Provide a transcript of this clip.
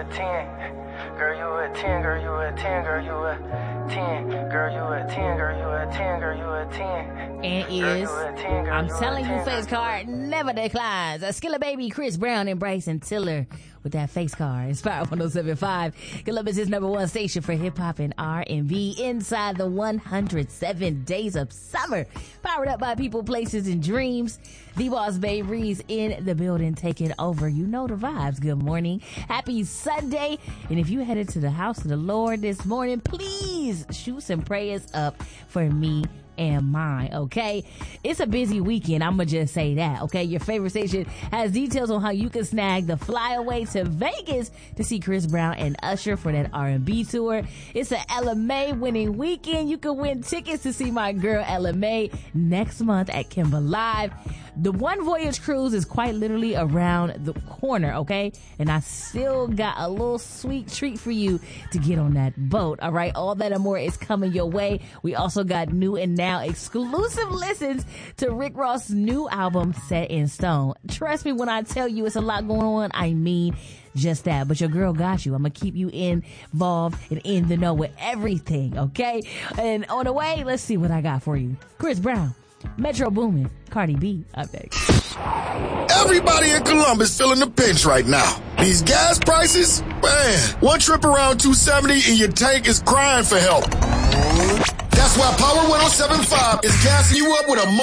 a 10. Girl, you a 10, girl, you a 10, girl, you a 10. Girl, you a 10, girl, you a 10, girl, you a 10. And is, I'm telling you, face card never declines. Skilla Baby, Chris Brown, and Bryson Tiller with that face card. Inspire 107.5. Columbus' #1 station for hip hop and R&B inside the 107 days of summer. Powered up by people, places, and dreams. The Boss Babe Reeves in the building taking over. You know the vibes. Good morning. Happy Sunday. And if you headed to the house of the Lord this morning, please shoot some prayers up for me and mine, okay? It's a busy weekend, I'ma just say that, okay? Your favorite station has details on how you can snag the flyaway to Vegas to see Chris Brown and Usher for that R&B tour. It's an Ella Mai winning weekend. You can win tickets to see my girl Ella Mai next month at Kimber Live. The One Voyage cruise is quite literally around the corner, okay? And I still got a little sweet treat for you to get on that boat, all right? All that and more is coming your way. We also got new and now exclusive listens to Rick Ross' new album, Set in Stone. Trust me when I tell you it's a lot going on, I mean just that. But your girl got you. I'm going to keep you involved and in the know with everything, okay? And on the way, let's see what I got for you. Chris Brown, Metro Boomin, Cardi B, up next. Everybody in Columbus feeling the pinch right now. These gas prices, man, one trip around 270 and your tank is crying for help. That's why Power 107.5 is gassing you up with a